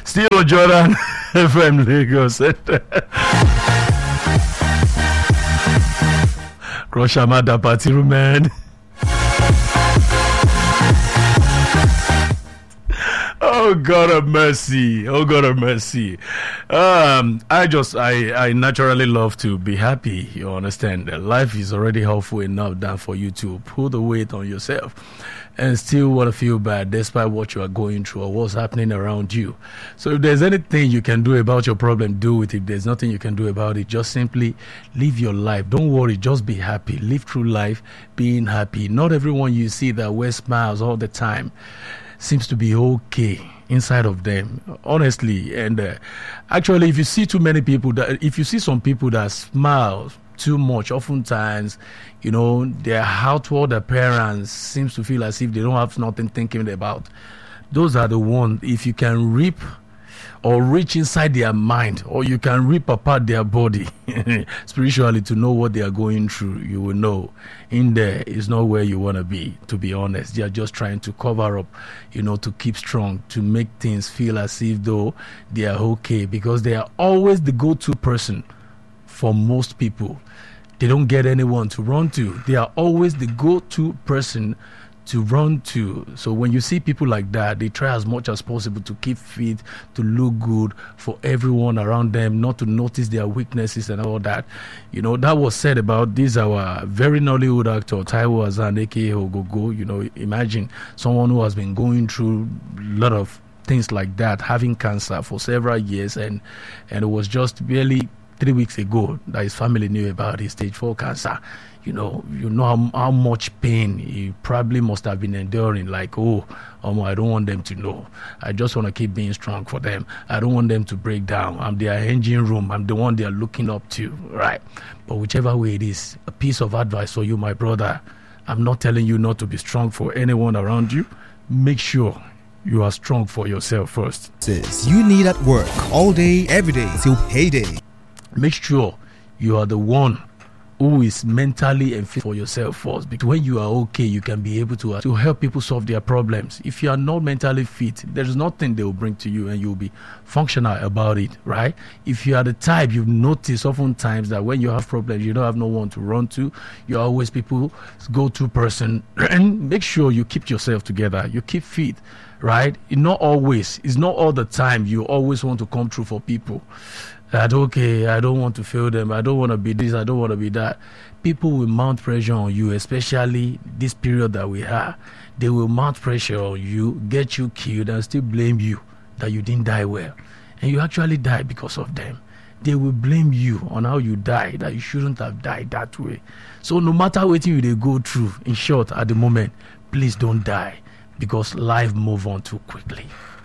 Still on Jordan FM Lagos. Crush Amada Patiru, man. Oh God of mercy. Oh God of mercy. I naturally love to be happy. You understand that life is already helpful enough than for you to put the weight on yourself and still want to feel bad despite what you are going through or what's happening around you. So if there's anything you can do about your problem, do it. If there's nothing you can do about it, just simply live your life. Don't worry, just be happy. Live through life being happy. Not everyone you see that wears smiles all the time seems to be okay inside of them, honestly. And actually, if you see too many people, if you see some people that smile too much, oftentimes, you know, their outward appearance seems to feel as if they don't have nothing thinking about. Those are the ones, if you can reap or reach inside their mind, or you can rip apart their body spiritually to know what they are going through, you will know in there is not where you want to be honest. They are just trying to cover up, you know, to keep strong, to make things feel as if though they are okay, because they are always the go-to person for most people. They don't get anyone to run to. They are always the go-to person to run to. So when you see people like that, they try as much as possible to keep fit, to look good for everyone around them, not to notice their weaknesses and all that. You know, that was said about this our very Nollywood actor Taiwo Hassan, aka Ogogo. You know, imagine someone who has been going through a lot of things like that, having cancer for several years, and it was just barely 3 weeks ago that his family knew about his stage 4 cancer. You know how much pain he probably must have been enduring. Like, I don't want them to know. I just want to keep being strong for them. I don't want them to break down. I'm their engine room. I'm the one they're looking up to, right? But whichever way it is, a piece of advice for you, my brother. I'm not telling you not to be strong for anyone around you. Make sure you are strong for yourself first. You need at work all day, every day till payday. Make sure you are the one who is mentally and fit for yourself first. Because when you are okay, you can be able to help people solve their problems. If you are not mentally fit, there's nothing they will bring to you and you'll be functional about it, right? If you are the type, you've noticed oftentimes that when you have problems, you don't have no one to run to. You're always people's go-to person. And make sure you keep yourself together. You keep fit, right? It's not all the time you always want to come through for people. That, okay, I don't want to fail them, I don't want to be this, I don't want to be that. People will mount pressure on you, especially this period that we have. They will mount pressure on you, get you killed, and still blame you that you didn't die well. And you actually died because of them. They will blame you on how you died, that you shouldn't have died that way. So no matter what you they go through, in short, at the moment, please don't die, because life moves on too quickly.